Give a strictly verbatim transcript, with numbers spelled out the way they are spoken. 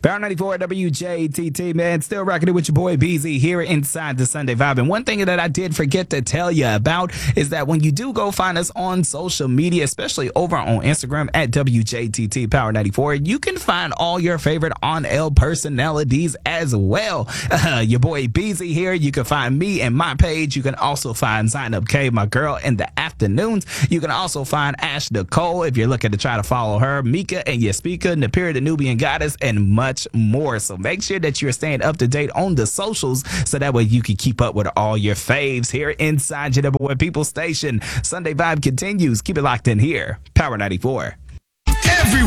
Power ninety-four W J T T, man. Still rocking it with your boy B Z here inside the Sunday Vibe. And one thing that I did forget to tell you about is that when you do go find us on social media, especially over on Instagram at W J T T Power ninety-four, you can find all your favorite on-air personalities as well. Uh, your boy B Z here. You can find me and my page. You can also find Sign Up K, my girl, in the afternoons. You can also find Ash Nicole if you're looking to try to follow her, Mika and your speaker, Napira the Nubian Goddess, and much more. So make sure that you're staying up to date on the socials so that way you can keep up with all your faves here inside your number one people station. Sunday Vibe continues. Keep it locked in here. Power ninety-four.